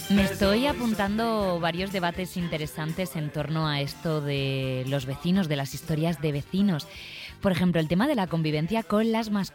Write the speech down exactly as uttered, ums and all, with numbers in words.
Me estoy apuntando varios debates interesantes en torno a esto de los vecinos, de las historias de vecinos. Por ejemplo, el tema de la convivencia con las mascotas.